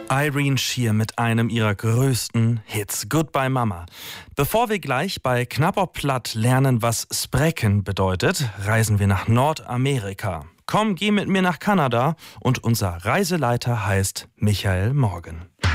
Irene Shear mit einem ihrer größten Hits, Goodbye Mama. Bevor wir gleich bei Knapper Platt lernen, was Sprecken bedeutet, reisen wir nach Nordamerika. Komm, geh mit mir nach Kanada und unser Reiseleiter heißt Michael Morgan.